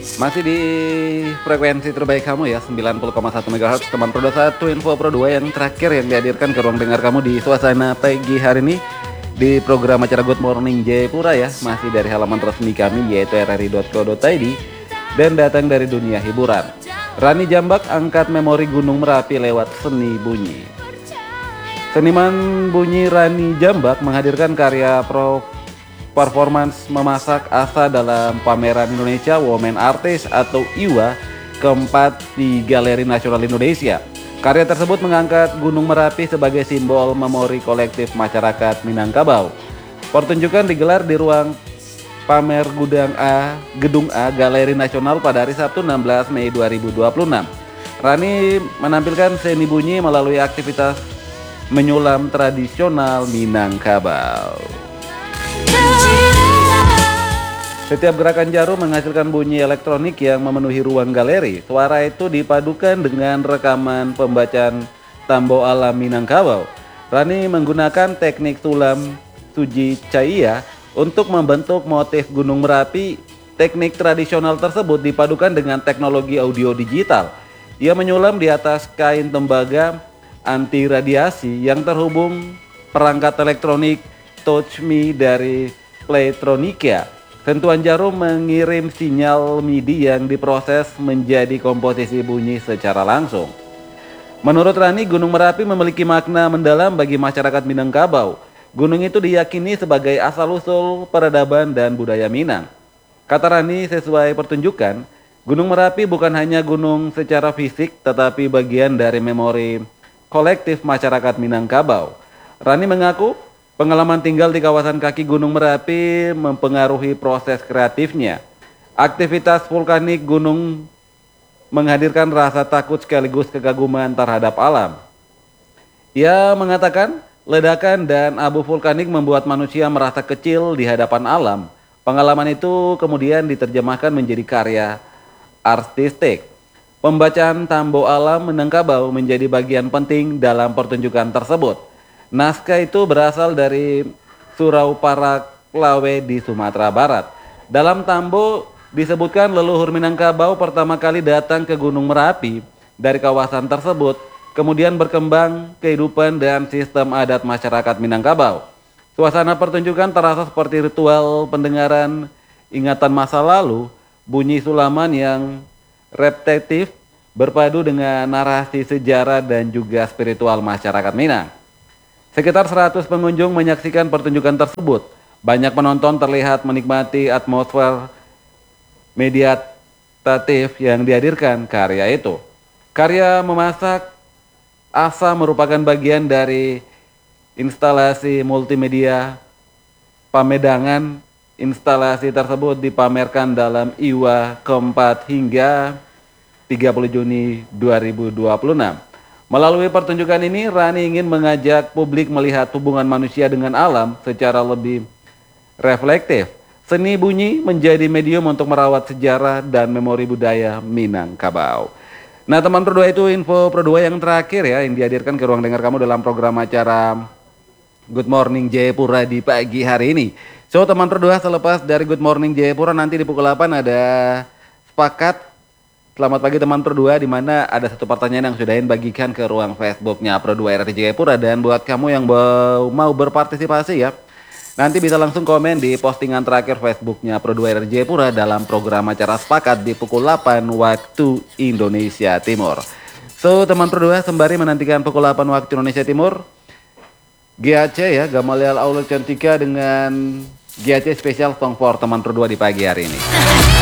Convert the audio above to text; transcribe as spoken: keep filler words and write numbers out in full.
Masih di frekuensi terbaik kamu ya, sembilan puluh koma satu megahertz. Teman Pro satu, info Pro dua yang terakhir yang dihadirkan ke ruang dengar kamu di suasana pagi hari ini di program acara Good Morning Jayapura ya. Masih dari halaman resmi kami yaitu r r i dot co dot i d dan datang dari dunia hiburan. Rani Jambak angkat memori Gunung Merapi lewat seni bunyi. Seniman bunyi Rani Jambak menghadirkan karya pro performance memasak asa dalam pameran Indonesia Women Artist atau I W A keempat di Galeri Nasional Indonesia. Karya tersebut mengangkat Gunung Merapi sebagai simbol memori kolektif masyarakat Minangkabau. Pertunjukan digelar di ruang pamer Gudang A, Gedung A, Galeri Nasional pada hari Sabtu enam belas Mei dua ribu dua puluh enam. Rani menampilkan seni bunyi melalui aktivitas menyulam tradisional Minangkabau. Setiap gerakan jarum menghasilkan bunyi elektronik yang memenuhi ruang galeri. Suara itu dipadukan dengan rekaman pembacaan Tambo Alam Minangkabau. Rani menggunakan teknik sulam Suji Cahaya untuk membentuk motif Gunung Merapi. Teknik tradisional tersebut dipadukan dengan teknologi audio digital. Ia menyulam di atas kain tembaga anti radiasi yang terhubung perangkat elektronik Touch Me dari Playtronica. Sentuhan jarum mengirim sinyal MIDI yang diproses menjadi komposisi bunyi secara langsung. Menurut Rani, Gunung Merapi memiliki makna mendalam bagi masyarakat Minangkabau. Gunung itu diyakini sebagai asal-usul peradaban dan budaya Minang. Kata Rani, sesuai pertunjukan, Gunung Merapi bukan hanya gunung secara fisik, tetapi bagian dari memori kolektif masyarakat Minangkabau. Rani mengaku pengalaman tinggal di kawasan kaki Gunung Merapi mempengaruhi proses kreatifnya. Aktivitas vulkanik gunung menghadirkan rasa takut sekaligus kekaguman terhadap alam. Ia mengatakan, ledakan dan abu vulkanik membuat manusia merasa kecil di hadapan alam. Pengalaman itu kemudian diterjemahkan menjadi karya artistik. Pembacaan Tambo Alam Minangkabau menjadi bagian penting dalam pertunjukan tersebut. Naskah itu berasal dari Surau Paraklawe di Sumatera Barat. Dalam Tambo disebutkan leluhur Minangkabau pertama kali datang ke Gunung Merapi dari kawasan tersebut, kemudian berkembang kehidupan dan sistem adat masyarakat Minangkabau. Suasana pertunjukan terasa seperti ritual pendengaran ingatan masa lalu, bunyi sulaman yang repetitif berpadu dengan narasi sejarah dan juga spiritual masyarakat Minang. Sekitar seratus pengunjung menyaksikan pertunjukan tersebut. Banyak penonton terlihat menikmati atmosfer meditatif yang dihadirkan karya itu. Karya memasak asa merupakan bagian dari instalasi multimedia pamedangan. Instalasi tersebut dipamerkan dalam I W A keempat hingga tiga puluh Juni dua ribu dua puluh enam. Melalui pertunjukan ini, Rani ingin mengajak publik melihat hubungan manusia dengan alam secara lebih reflektif. Seni bunyi menjadi medium untuk merawat sejarah dan memori budaya Minangkabau. Nah teman Pro dua, itu info Pro dua yang terakhir ya, yang dihadirkan ke ruang dengar kamu dalam program acara Good Morning Jayapura di pagi hari ini. So teman Pro dua, selepas dari Good Morning Jayapura nanti di pukul delapan ada Sepakat Selamat Pagi Teman Pro dua, di mana ada satu pertanyaan yang sudah bagikan ke ruang Facebooknya Pro dua R R I Jayapura. Dan buat kamu yang mau berpartisipasi ya, nanti bisa langsung komen di postingan terakhir Facebooknya Pro dua R R I Jayapura dalam program acara Sepakat di pukul delapan waktu Indonesia Timur. So teman Pro dua, sembari menantikan pukul delapan waktu Indonesia Timur, G A C ya, Gamaliel Aulul Cantika dengan G A C spesial Song for Teman Pro dua di pagi hari ini.